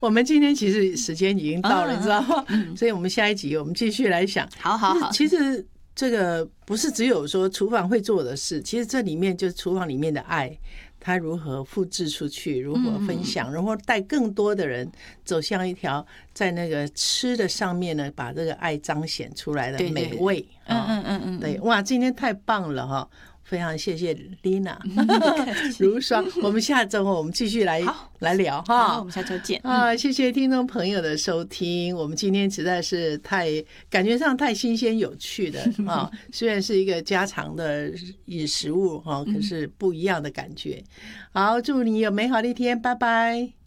我们今天其实时间已经到了，你知道吗？所以我们下一集我们继续来想。 好。 其实这个不是只有说厨房会做的事，其实这里面就是厨房里面的爱，它如何复制出去，如何分享，然后带更多的人走向一条在那个吃的上面呢，把这个爱彰显出来的美味。对，哇，今天太棒了哈！非常谢谢 Lina 如霜，我们下周我们继续来聊哈。 好，我们下周见啊！谢谢听众朋友的收听，我们今天实在是感觉上太新鲜有趣的啊，虽然是一个家常的食物哈，可是不一样的感觉。好，祝你有美好的一天，拜拜。